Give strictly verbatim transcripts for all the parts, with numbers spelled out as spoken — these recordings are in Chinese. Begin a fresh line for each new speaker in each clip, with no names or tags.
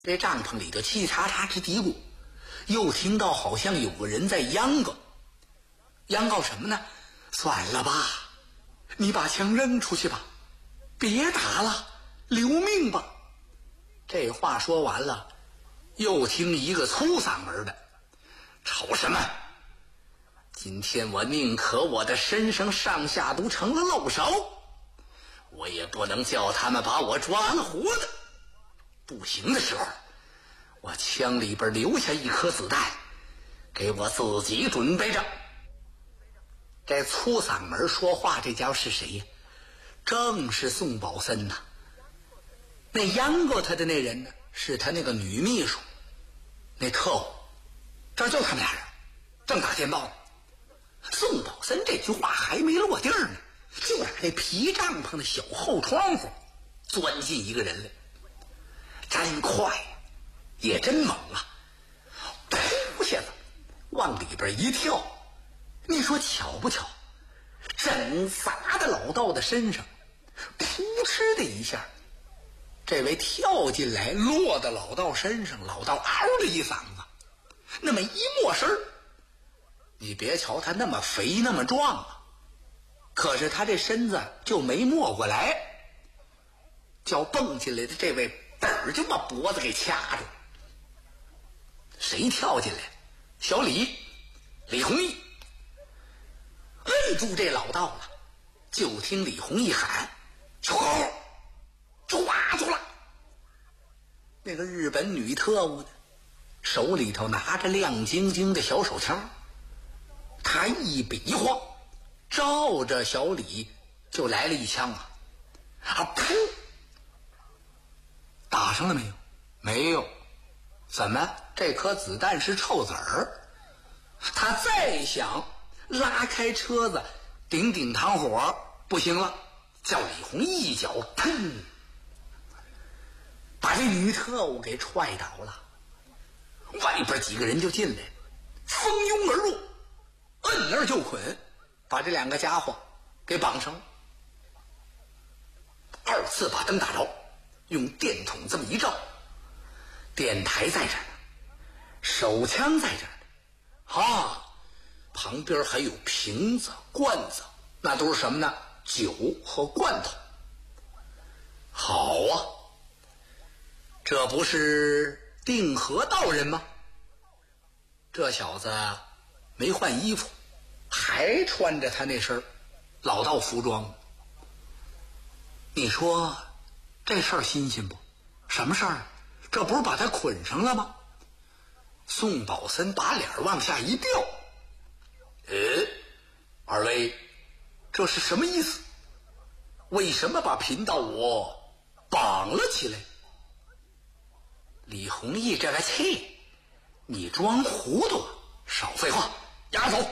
这帐篷里头气嚓嚓直嘀咕，又听到好像有个人在央告。央告什么呢？算了吧，你把枪扔出去吧，别打了，留命吧。这话说完了，又听一个粗嗓门的：吵什么？今天我宁可我的身上上下都成了漏勺，我也不能叫他们把我抓了活的。不行的时候，我枪里边留下一颗子弹，给我自己准备着。这粗嗓门说话这家伙是谁呀？正是宋宝森呐。那央过他的那人呢，是他那个女秘书，那特务。这就他们俩人正打电报呢。宋宝森这句话还没落地儿呢，就打这皮帐篷的小后窗户钻进一个人来，真快呀，也真猛啊！噗下子往里边一跳，你说巧不巧？正砸在老道的身上，噗嗤的一下，这位跳进来落到老道身上，老道嗷的一嗓子，那么一没声儿。你别瞧他那么肥那么壮啊，可是他这身子就没没过来，叫蹦进来的这位本儿就把脖子给掐住。谁跳进来？小李，李弘毅。摁住这老道了，就听李弘毅喊：小狗，抓住了！那个日本女特务呢，手里头拿着亮晶晶的小手枪，他一比划，照着小李就来了一枪啊！啊噗！打上了没有？没有。怎么？这颗子弹是臭子儿。他再想拉开车子顶顶膛火，不行了，叫李弘一脚砰，把这女特务给踹倒了。外边几个人就进来，蜂拥而入，摁那儿就捆，把这两个家伙给绑上了。二次把灯打着，用电筒这么一照，电台在这儿呢，手枪在这儿呢，啊，旁边还有瓶子罐子，那都是什么呢？酒和罐头。好啊，这不是定河道人吗？这小子没换衣服，还穿着他那身老道服装。你说这事儿新鲜不？什么事儿？这不是把他捆上了吗？宋宝森把脸往下一掉，呃，二位，这是什么意思？为什么把贫道我绑了起来？李弘毅这个气，你装糊涂，少废话，押走！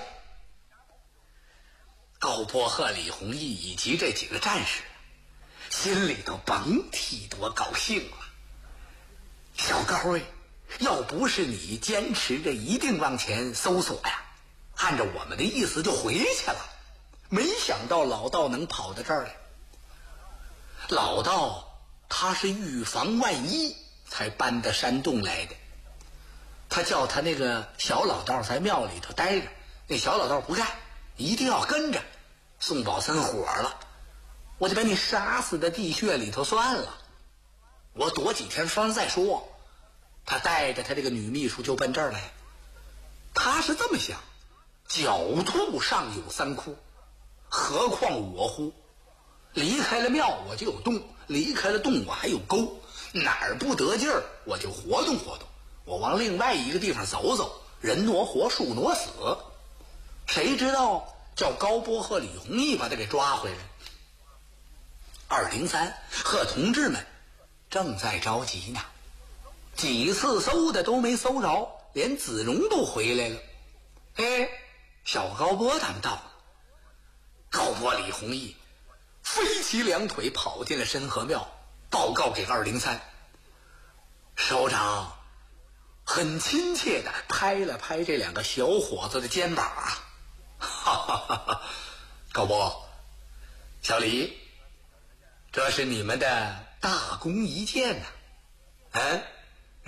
高波和李弘毅以及这几个战士心里头甭提多高兴了。小高哎，要不是你坚持着一定往前搜索呀，按照我们的意思就回去了。没想到老道能跑到这儿来。老道他是预防万一才搬到山洞来的，他叫他那个小老道在庙里头待着，那小老道不干，一定要跟着。宋宝森火了，我就把你杀死在地穴里头算了，我躲几天方再说。他带着他这个女秘书就奔这儿来。他是这么想，狡兔上有三窟，何况我乎？离开了庙我就有洞，离开了洞我还有沟，哪儿不得劲儿我就活动活动，我往另外一个地方走走，人挪活树挪死。谁知道叫高波和李弘毅把他给抓回来。二零三和同志们正在着急呢，几次搜的都没搜着，连子荣都回来了。哎，小高波他们到了。高波李弘毅飞起两腿跑进了深河庙，报告给二零三。首长很亲切的拍了拍这两个小伙子的肩膀啊，哈哈哈哈！高波，小李，这是你们的大功一件呐、啊！嗯。